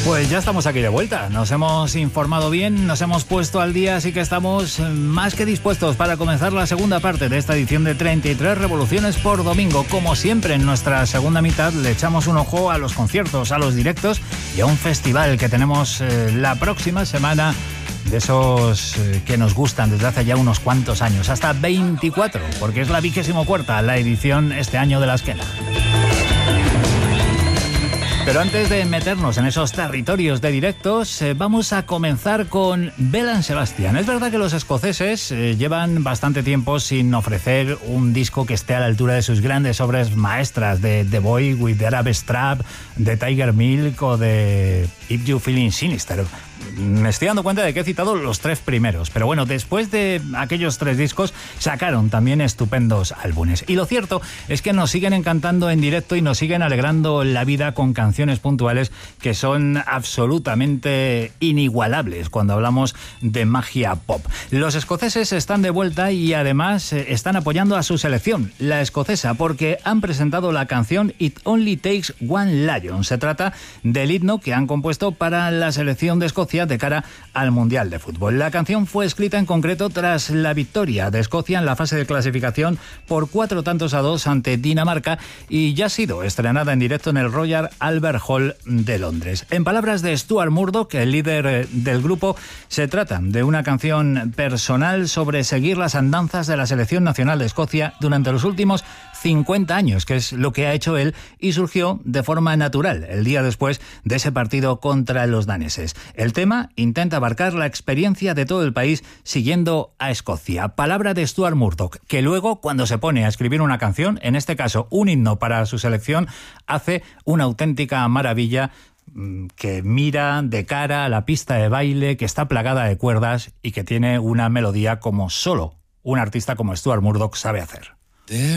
Pues ya estamos aquí de vuelta, nos hemos informado bien, nos hemos puesto al día, así que estamos más que dispuestos para comenzar la segunda parte de esta edición de 33 Revoluciones por Domingo. Como siempre, en nuestra segunda mitad le echamos un ojo a los conciertos, a los directos y a un festival que tenemos la próxima semana, de esos que nos gustan desde hace ya unos cuantos años, hasta 24, porque es la 24ª la edición este año de la Esquena. Pero antes de meternos en esos territorios de directos, vamos a comenzar con Belle & Sebastian. Es verdad que los escoceses llevan bastante tiempo sin ofrecer un disco que esté a la altura de sus grandes obras maestras, de The Boy with the Arab Strap, de Tiger Milk o de If You Feeling Sinister. Me estoy dando cuenta de que he citado los 3 primeros, pero bueno, después de aquellos 3 discos sacaron también estupendos álbumes. Y lo cierto es que nos siguen encantando en directo y nos siguen alegrando la vida con canciones puntuales que son absolutamente inigualables cuando hablamos de magia pop. Los escoceses están de vuelta y además están apoyando a su selección, la escocesa, porque han presentado la canción It Only Takes One Lion. Se trata del himno que han compuesto para la selección de Escocia de cara al Mundial de Fútbol. La canción fue escrita en concreto tras la victoria de Escocia en la fase de clasificación por 4-2 ante Dinamarca y ya ha sido estrenada en directo en el Royal Albert Hall de Londres. En palabras de Stuart Murdoch, el líder del grupo, se trata de una canción personal sobre seguir las andanzas de la selección nacional de Escocia durante los últimos 50 años, que es lo que ha hecho él, y surgió de forma natural el día después de ese partido contra los daneses. El tema intenta abarcar la experiencia de todo el país siguiendo a Escocia. Palabra de Stuart Murdoch, que luego, cuando se pone a escribir una canción, en este caso un himno para su selección, hace una auténtica maravilla que mira de cara a la pista de baile, que está plagada de cuerdas y que tiene una melodía como solo un artista como Stuart Murdoch sabe hacer.